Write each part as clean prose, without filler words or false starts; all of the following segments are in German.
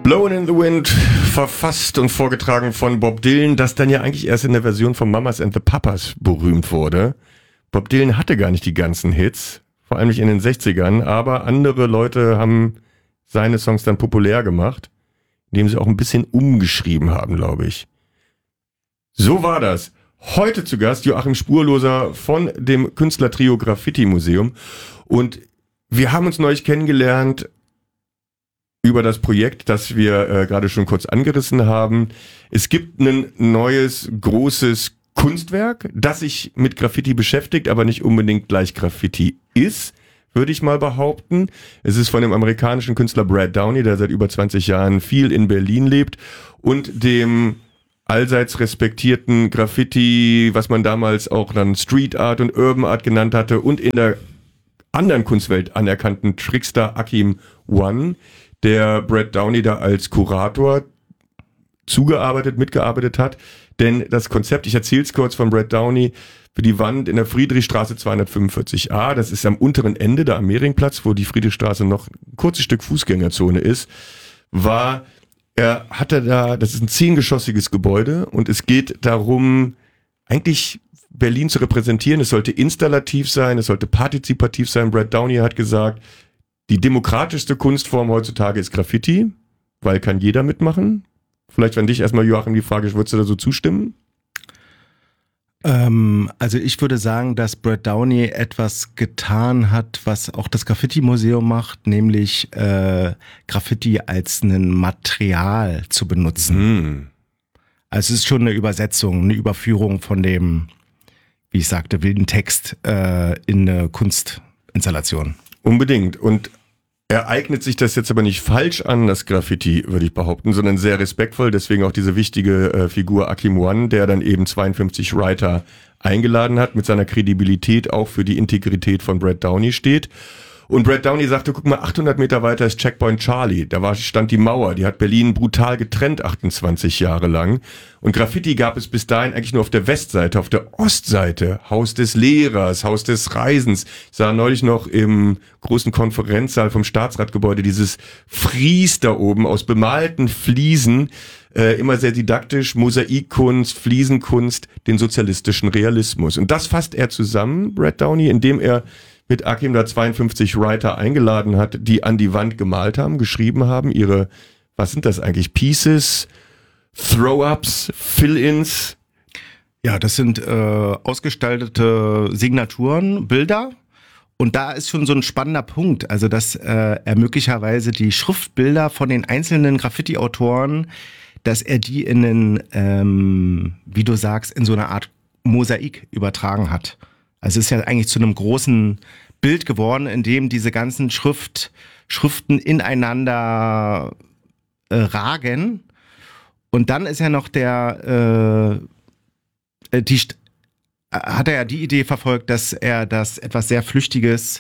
Blowin' in the Wind, verfasst und vorgetragen von Bob Dylan, das dann ja eigentlich erst in der Version von Mamas and the Papas berühmt wurde. Bob Dylan hatte gar nicht die ganzen Hits, vor allem nicht in den 60ern, aber andere Leute haben seine Songs dann populär gemacht, indem sie auch ein bisschen umgeschrieben haben, glaube ich. So war das. Heute zu Gast Joachim Spurloser von dem Künstlertrio Graffiti Museum. Und wir haben uns neulich kennengelernt über das Projekt, das wir gerade schon kurz angerissen haben. Es gibt ein neues, großes Kunstwerk, das sich mit Graffiti beschäftigt, aber nicht unbedingt gleich Graffiti ist, würde ich mal behaupten. Es ist von dem amerikanischen Künstler Brad Downey, der seit über 20 Jahren viel in Berlin lebt, und dem allseits respektierten Graffiti, was man damals auch dann Street Art und Urban Art genannt hatte, und in der anderen Kunstwelt anerkannten Trickster Akim One, der Brad Downey da als Kurator mitgearbeitet hat. Denn das Konzept, ich erzähle es kurz, von Brad Downey für die Wand in der Friedrichstraße 245a, das ist am unteren Ende, da am Mehringplatz, wo die Friedrichstraße noch ein kurzes Stück Fußgängerzone ist, das ist ein 10-geschossiges Gebäude und es geht darum, eigentlich Berlin zu repräsentieren. Es sollte installativ sein, es sollte partizipativ sein. Brad Downey hat gesagt, die demokratischste Kunstform heutzutage ist Graffiti, weil kann jeder mitmachen. Vielleicht an dich erstmal, Joachim, die Frage, würdest du da so zustimmen? Also ich würde sagen, dass Brad Downey etwas getan hat, was auch das Graffiti-Museum macht, nämlich Graffiti als ein Material zu benutzen. Also es ist schon eine Übersetzung, eine Überführung von dem, wie ich sagte, wilden Text in eine Kunstinstallation. Unbedingt. Und er eignet sich das jetzt aber nicht falsch an, das Graffiti, würde ich behaupten, sondern sehr respektvoll. Deswegen auch diese wichtige Figur Akim One, der dann eben 52 Writer eingeladen hat, mit seiner Kredibilität auch für die Integrität von Brad Downey steht. Und Brad Downey sagte, guck mal, 800 Meter weiter ist Checkpoint Charlie. Stand die Mauer, die hat Berlin brutal getrennt, 28 Jahre lang. Und Graffiti gab es bis dahin eigentlich nur auf der Westseite, auf der Ostseite. Haus des Lehrers, Haus des Reisens. Ich sah neulich noch im großen Konferenzsaal vom Staatsratgebäude dieses Fries da oben aus bemalten Fliesen. Immer sehr didaktisch, Mosaikkunst, Fliesenkunst, den sozialistischen Realismus. Und das fasst er zusammen, Brad Downey, indem er mit Akim da 52 Writer eingeladen hat, die an die Wand gemalt haben, geschrieben haben, ihre, was sind das eigentlich, Pieces, Throw-Ups, Fill-Ins? Ja, das sind ausgestaltete Signaturen, Bilder. Und da ist schon so ein spannender Punkt, also dass er möglicherweise die Schriftbilder von den einzelnen Graffiti-Autoren, dass er die in einen, wie du sagst, in so eine Art Mosaik übertragen hat. Also es ist ja eigentlich zu einem großen Bild geworden, in dem diese ganzen Schriften ineinander ragen. Und dann ist ja noch hat er ja die Idee verfolgt, dass er das etwas sehr Flüchtiges,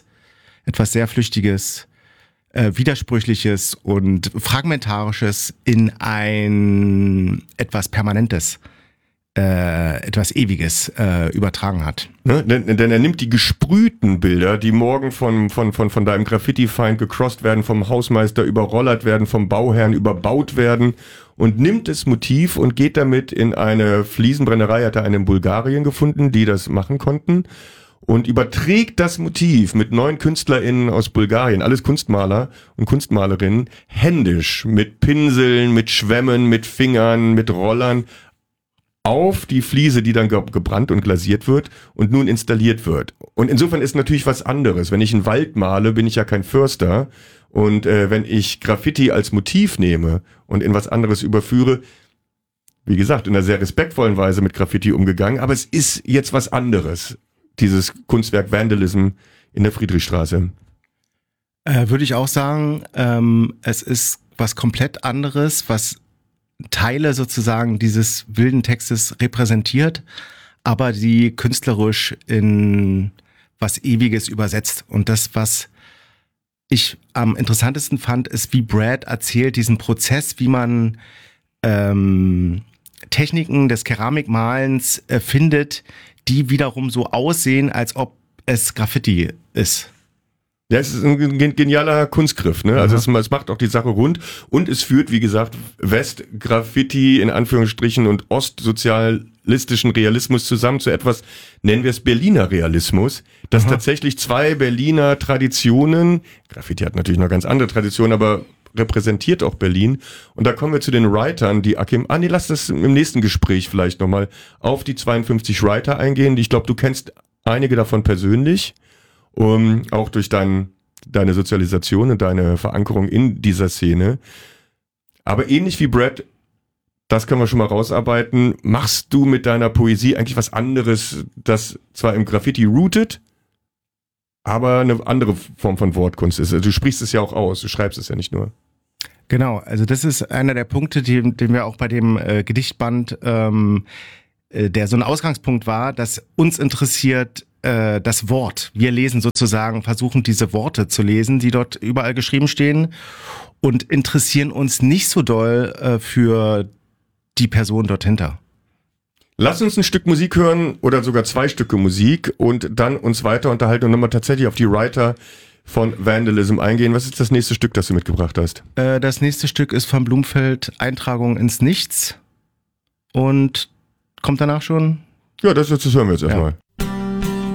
Widersprüchliches und Fragmentarisches in ein etwas Permanentes, etwas Ewiges übertragen hat. Ne? Denn er nimmt die gesprühten Bilder, die morgen von deinem Graffiti-Feind gecrossed werden, vom Hausmeister überrollert werden, vom Bauherrn überbaut werden, und nimmt das Motiv und geht damit in eine Fliesenbrennerei, hat er eine in Bulgarien gefunden, die das machen konnten, und überträgt das Motiv mit 9 KünstlerInnen aus Bulgarien, alles Kunstmaler und Kunstmalerinnen, händisch, mit Pinseln, mit Schwämmen, mit Fingern, mit Rollern, auf die Fliese, die dann gebrannt und glasiert wird und nun installiert wird. Und insofern ist natürlich was anderes. Wenn ich einen Wald male, bin ich ja kein Förster. Und wenn ich Graffiti als Motiv nehme und in was anderes überführe, wie gesagt, in einer sehr respektvollen Weise mit Graffiti umgegangen, aber es ist jetzt was anderes, dieses Kunstwerk Vandalism in der Friedrichstraße. Würde ich auch sagen, es ist was komplett anderes, was Teile sozusagen dieses wilden Textes repräsentiert, aber die künstlerisch in was Ewiges übersetzt. Und das, was ich am interessantesten fand, ist, wie Brad erzählt diesen Prozess, wie man Techniken des Keramikmalens findet, die wiederum so aussehen, als ob es Graffiti ist. Ja, es ist ein genialer Kunstgriff, ne? Also es macht auch die Sache rund und es führt, wie gesagt, West-Graffiti in Anführungsstrichen und ostsozialistischen Realismus zusammen zu etwas, nennen wir es Berliner Realismus, dass tatsächlich zwei Berliner Traditionen, Graffiti hat natürlich noch ganz andere Traditionen, aber repräsentiert auch Berlin. Und da kommen wir zu den Writern, die lass das im nächsten Gespräch vielleicht nochmal auf die 52 Writer eingehen. Ich glaube, du kennst einige davon persönlich. Auch durch deine Sozialisation und deine Verankerung in dieser Szene. Aber ähnlich wie Brad, das können wir schon mal rausarbeiten, machst du mit deiner Poesie eigentlich was anderes, das zwar im Graffiti rootet, aber eine andere Form von Wortkunst ist. Also du sprichst es ja auch aus, du schreibst es ja nicht nur. Genau, also das ist einer der Punkte, den wir auch bei dem Gedichtband, der so ein Ausgangspunkt war, dass uns interessiert das Wort. Wir lesen sozusagen, versuchen diese Worte zu lesen, die dort überall geschrieben stehen und interessieren uns nicht so doll für die Person dort hinter. Lass uns ein Stück Musik hören oder sogar 2 Stücke Musik und dann uns weiter unterhalten und nochmal tatsächlich auf die Writer von Vandalism eingehen. Was ist das nächste Stück, das du mitgebracht hast? Das nächste Stück ist von Blumfeld, Eintragung ins Nichts und kommt danach schon? Ja, das hören wir jetzt erstmal. Ja.